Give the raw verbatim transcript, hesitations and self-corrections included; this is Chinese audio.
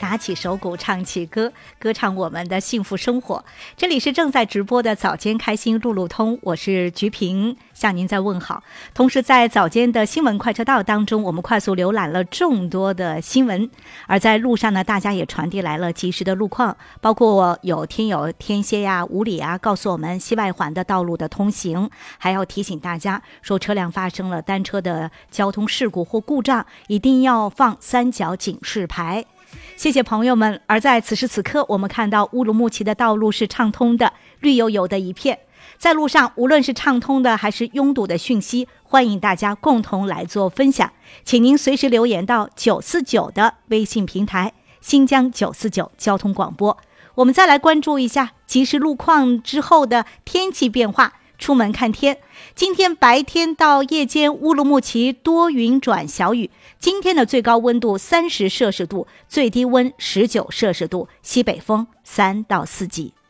打起手鼓唱起歌，歌唱我们的幸福生活。这里是正在直播的早间开心路路通，我是菊萍，向您在问好。同时在早间的新闻快车道当中，我们快速浏览了众多的新闻，而在路上呢，大家也传递来了及时的路况，包括有听友天蝎呀、五里啊告诉我们西外环的道路的通行，还要提醒大家说车辆发生了单车的交通事故或故障，一定要放三角警示牌。谢谢朋友们。而在此时此刻，我们看到乌鲁木齐的道路是畅通的，绿油油的一片。在路上无论是畅通的还是拥堵的讯息，欢迎大家共同来做分享，请您随时留言到九四九的微信平台新疆九四九交通广播。我们再来关注一下即时路况之后的天气变化。出门看天，今天白天到夜间乌鲁木齐多云转小雨，今天的最高温度三十摄氏度，最低温十九摄氏度，西北风三到四级。